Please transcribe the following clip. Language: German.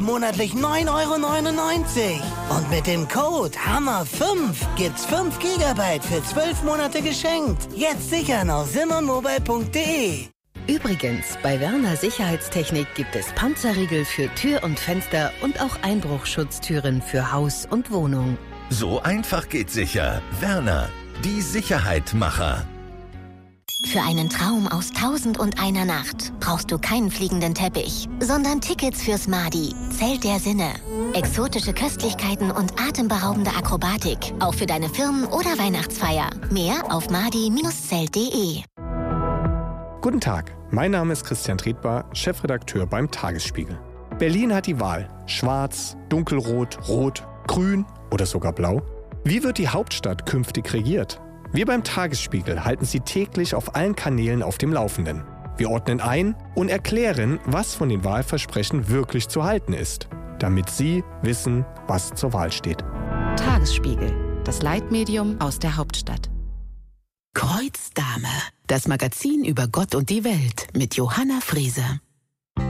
monatlich 9,99 €. Und mit dem Code HAMMER5 gibt's 5 GB für 12 Monate geschenkt. Jetzt sichern auf simmermobile.de. Übrigens, bei Werner Sicherheitstechnik gibt es Panzerriegel für Tür und Fenster und auch Einbruchschutztüren für Haus und Wohnung. So einfach geht sicher. Werner, die Sicherheitmacher. Für einen Traum aus 1001 Nacht brauchst du keinen fliegenden Teppich, sondern Tickets fürs Madi, Zelt der Sinne. Exotische Köstlichkeiten und atemberaubende Akrobatik, auch für deine Firmen- oder Weihnachtsfeier. Mehr auf madi-zelt.de. Guten Tag, mein Name ist Christian Tretbar, Chefredakteur beim Tagesspiegel. Berlin hat die Wahl: Schwarz, Dunkelrot, Rot, Grün oder sogar Blau. Wie wird die Hauptstadt künftig regiert? Wir beim Tagesspiegel halten Sie täglich auf allen Kanälen auf dem Laufenden. Wir ordnen ein und erklären, was von den Wahlversprechen wirklich zu halten ist, damit Sie wissen, was zur Wahl steht. Tagesspiegel, das Leitmedium aus der Hauptstadt. Kreuzdame, das Magazin über Gott und die Welt mit Johanna Frese.